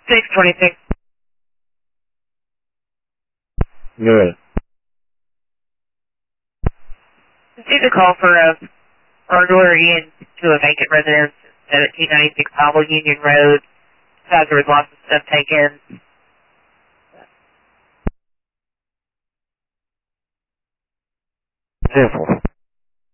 626. Good. Received a call for a burglary into a vacant residence at 1896 Bible Union Road. Besides, there was lots of stuff taken. Simple.